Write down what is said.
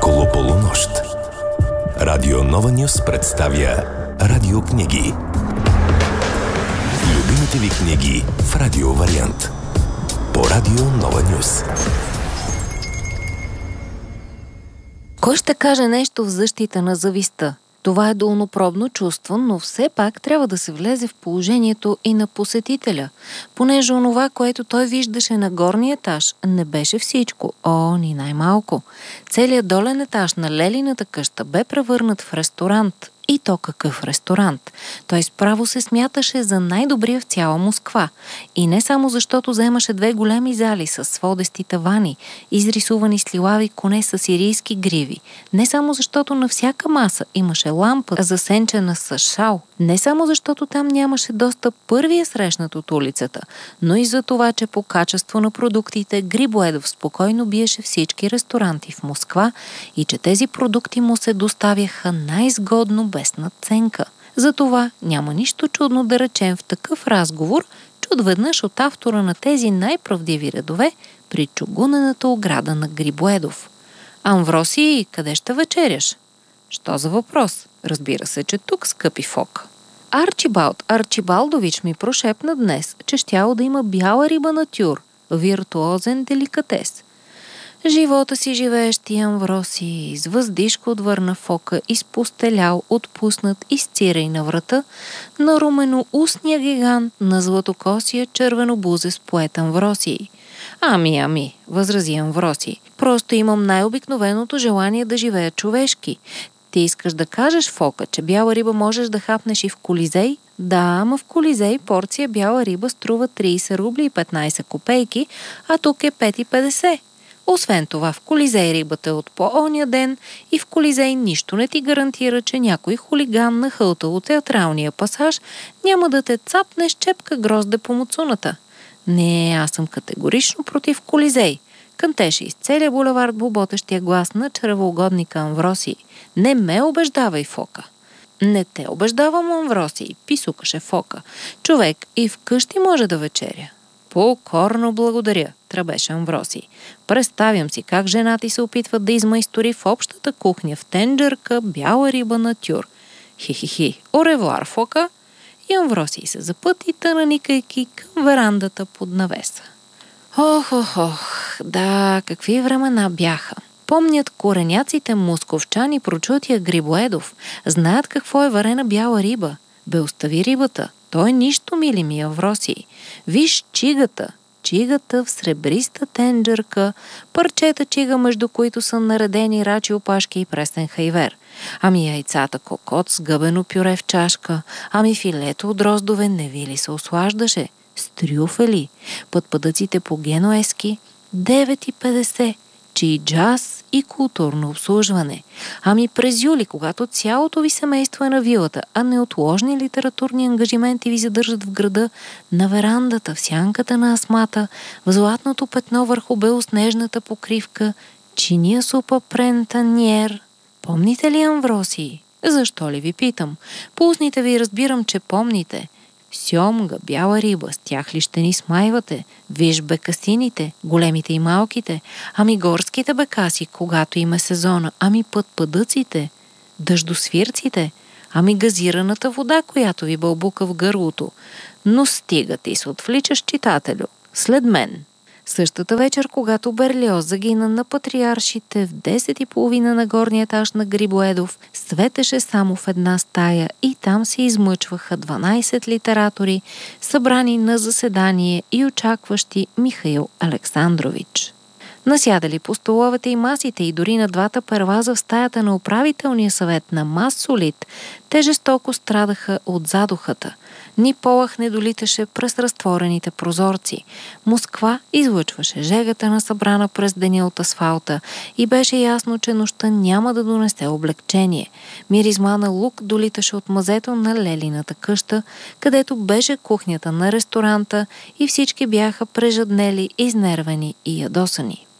Около полунощ. Радио Нова Нюс представя радиокниги. Любимите ви книги в радиовариант. По Радио Нова Нюс. Кой ще каже нещо в защита на завистта? Това е долнопробно чувство, но все пак трябва да се влезе в положението и на посетителя, понеже онова, което той виждаше на горния етаж, не беше всичко, ни най-малко. Целият долен етаж на Лелината къща бе превърнат в ресторант. И то какъв ресторант? Той справо се смяташе за най-добрия в цяла Москва. И не само защото заемаше две големи зали с сводести тавани, изрисувани с лилави коне с сирийски гриви. Не само защото на всяка маса имаше лампа, засенчена с шал. Не само защото там нямаше достъп първия срещнат от улицата, но и за това, че по качество на продуктите Грибоедов спокойно биеше всички ресторанти в Москва и че тези продукти му се доставяха най-изгодно без надценка. Затова няма нищо чудно да речем в такъв разговор, че отведнъж от автора на тези най-правдиви редове при чугунената ограда на Грибоедов. Амвросий, къде ще вечеряш? Що за въпрос? Разбира се, че тук, скъпи Фок. Арчибалдович ми прошепна днес, че щяло да има бяла риба на тюр, виртуозен деликатес. Живота си живееш ти, Амвросий, с въздишко отвърна Фока, изпостелял, отпуснат из цирей на врата, на румено-устния гигант на златокосия червенобузес поет Амвросий. Ами, възрази Амвросий, просто имам най-обикновеното желание да живея човешки. Ти искаш да кажеш, Фока, че бяла риба можеш да хапнеш и в Колизей? Да, ама в Колизей порция бяла риба струва 30 рубли и 15 копейки, а тук е 5,50. Освен това, в Колизей рибата е от по-ония ден и в Колизей нищо не ти гарантира, че някой хулиган на хълтало театралния пасаж няма да те цапне с чепка грозде по муцуната. Не, аз съм категорично против Колизей. Кънтеше из целия булевард боботещия глас на чревоугодника Амвросий. Не ме убеждавай, Фока. Не те убеждавам, Амвросий, писукаше Фока. Човек и вкъщи може да вечеря. Покорно благодаря, тръбеше Амвросий. Представям си как жена ти се опитва да измайстори в общата кухня в тенджерка бяла риба на тюр. Хи-хи-хи, оревуар, Фока. И Амвросий се запъти, наникайки към верандата под навеса. Да, какви времена бяха. Помнят кореняците московчани прочутия Грибоедов. Знаят какво е варена бяла риба. Бе, остави рибата. Той е нищо, мили ми, Амвросий. Виж чигата в сребриста тенджерка, парчета чига, между които са наредени рачи опашки и пресен хайвер. Ами яйцата кокот с гъбено пюре в чашка, ами филето от роздове не ви ли се ослаждаше? С трюфели, пъдъците по генуески, 9,50, джаз и културно обслужване. Ами през юли, когато цялото ви семейство е на вилата, а неотложни литературни ангажименти ви задържат в града, на верандата, в сянката на асмата, в златното петно върху белоснежната покривка, чиния супа прентаньер. Помните ли, Амвросий? Защо ли ви питам? По устните ви разбирам, че помните. Сьомга, бяла риба, с тях ли ще ни смайвате? Виж бекасините, големите и малките, ами горските бекаси, когато има сезона, ами пъдъците, дъждосвирците, ами газираната вода, която ви бълбука в гърлото. Но стига ти се отвличаш, читателю, след мен. Същата вечер, когато Берлиоз загина на патриаршите в 10:30 на горния етаж на Грибоедов, светеше само в една стая и там се измъчваха 12 литератори, събрани на заседание и очакващи Михаил Александрович. Насядали по столовете и масите и дори на двата перваза в стаята на управителния съвет на Массолит, те жестоко страдаха от задухата. Ни полъх не долиташе през разтворените прозорци. Москва излъчваше жегата на събрана през деня от асфалта и беше ясно, че нощта няма да донесе облегчение. Миризма на лук долиташе от мазето на Лелината къща, където беше кухнята на ресторанта и всички бяха прежаднели, изнервени и ядосани.